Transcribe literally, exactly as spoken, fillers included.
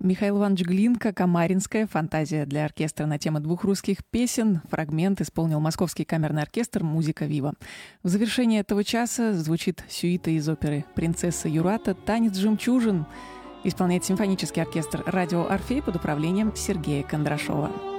Михаил Иванович Глинка, «Камаринская», фантазия для оркестра на тему двух русских песен. Фрагмент исполнил Московский камерный оркестр «Музыка Вива». В завершении этого часа звучит сюита из оперы «Принцесса Юрата» «Танец жемчужин». Исполняет симфонический оркестр «Радио Орфей» под управлением Сергея Кондрашова.